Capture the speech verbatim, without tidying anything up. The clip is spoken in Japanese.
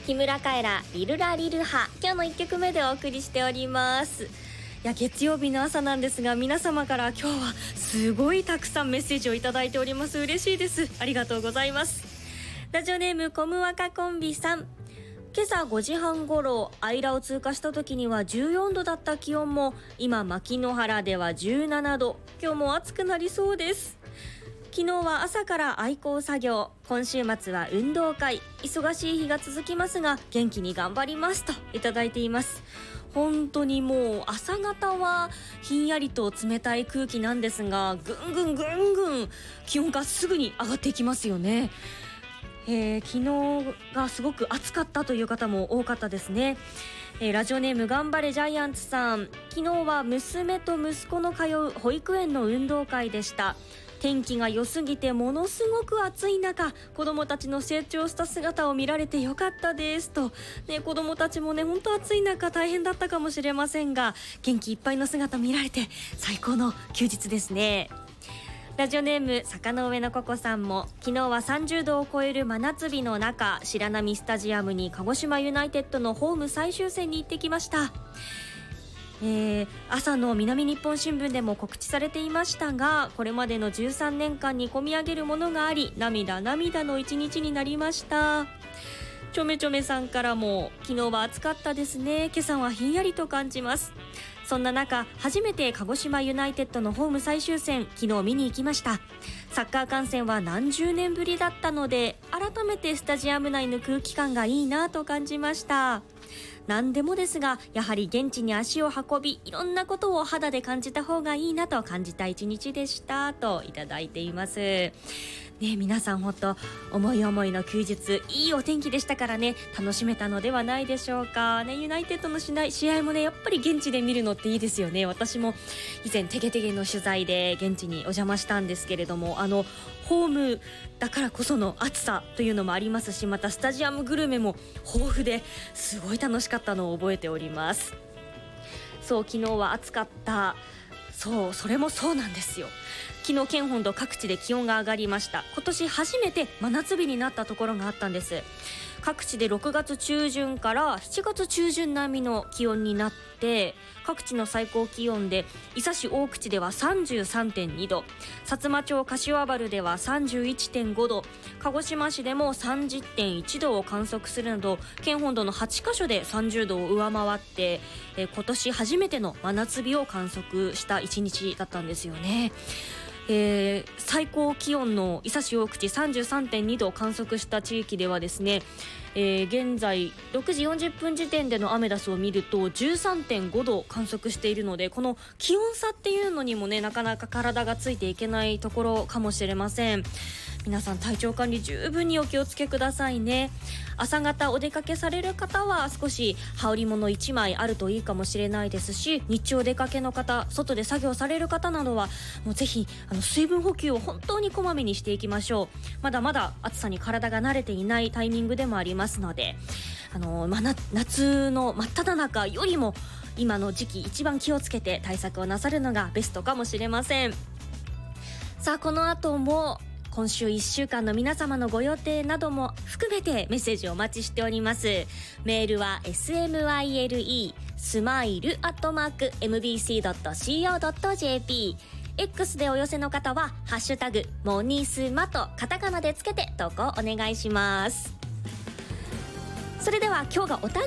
木村カエラリルラリルハ、今日のいっきょくめでお送りしております。いや月曜日の朝なんですが、皆様から今日はすごいたくさんメッセージをいただいております。嬉しいです。ありがとうございます。ラジオネームコムワカコンビさん、今朝ごじはん頃アイラを通過した時にはじゅうよんどだった気温も今牧之原ではじゅうななど、今日も暑くなりそうです。昨日は朝から愛好作業、今週末は運動会、忙しい日が続きますが元気に頑張りますといただいています。本当にもう朝方はひんやりと冷たい空気なんですが、ぐんぐんぐんぐん気温がすぐに上がっていきますよね。えー、昨日がすごく暑かったという方も多かったですね。えー、ラジオネーム頑張れジャイアンツさん、昨日は娘と息子の通う保育園の運動会でした。天気が良すぎてものすごく暑い中、子どもたちの成長した姿を見られてよかったですと、ね、子どもたちもね本当暑い中大変だったかもしれませんが、元気いっぱいの姿見られて最高の休日ですね。ラジオネーム坂の上のココさんも、昨日はさんじゅうどを超える真夏日の中、白波スタジアムに鹿児島ユナイテッドのホーム最終戦に行ってきました。えー、朝の南日本新聞でも告知されていましたが、これまでのじゅうさんねんかんに込み上げるものがあり、涙涙の一日になりました。ちょめちょめさんからも、昨日は暑かったですね、今朝はひんやりと感じます。そんな中、初めて鹿児島ユナイテッドのホーム最終戦、昨日見に行きました。サッカー観戦は何十年ぶりだったので、改めてスタジアム内の空気感がいいなと感じました。何でもですが、やはり現地に足を運び、いろんなことを肌で感じた方がいいなと感じた一日でしたといただいています。ね、皆さん本当思い思いの休日、いいお天気でしたからね、楽しめたのではないでしょうかね。ユナイテッドの試合もね、やっぱり現地で見るのっていいですよね。私も以前テゲテゲの取材で現地にお邪魔したんですけれども、あのホームだからこその暑さというのもありますし、またスタジアムグルメも豊富ですごい楽しかったのを覚えております。そう、昨日は暑かった。そう、それもそうなんですよ。昨日県本土各地で気温が上がりました。今年初めて真夏日になったところがあったんです。各地でろくがつちゅうじゅんからしちがつちゅうじゅん並みの気温になって、各地の最高気温で伊佐市大口では さんじゅうさんてんにど、薩摩町柏原では さんじゅういちてんごど、鹿児島市でも さんじゅってんいちどを観測するなど、県本土のはちかしょでさんじゅうどを上回って、えー、今年初めての真夏日を観測した一日だったんですよね。えー、最高気温の伊佐市大口 さんじゅうさんてんにどを観測した地域ではですね、えー、現在ろくじよんじゅっぷん時点でのアメダスを見ると じゅうさんてんごどを観測しているので、この気温差っていうのにもね、なかなか体がついていけないところかもしれません。皆さん体調管理十分にお気をつけくださいね。朝方お出かけされる方は少し羽織物いちまいあるといいかもしれないですし、日中お出かけの方、外で作業される方などはもうぜひあの水分補給を本当にこまめにしていきましょう。まだまだ暑さに体が慣れていないタイミングでもありますので、あの、ま、夏の真っ只中よりも今の時期一番気をつけて対策をなさるのがベストかもしれません。さあ、この後も今週いっしゅうかんの皆様のご予定なども含めてメッセージをお待ちしております。メールは エスエムワイエルイー スマイル アットマーク エムビーシー ドット シーオー ドット ジェーピー、 X でお寄せの方はハッシュタグモニスマとカタカナでつけて投稿お願いします。それでは今日がお誕